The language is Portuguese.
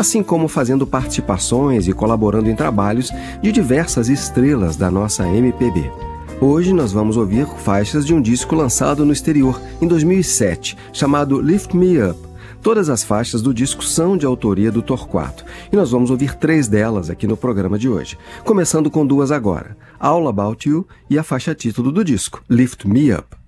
assim como fazendo participações e colaborando em trabalhos de diversas estrelas da nossa MPB. Hoje nós vamos ouvir faixas de um disco lançado no exterior, em 2007, chamado Lift Me Up. Todas as faixas do disco são de autoria do Torquato, e nós vamos ouvir 3 delas aqui no programa de hoje, começando com 2 agora, All About You e a faixa título do disco, Lift Me Up.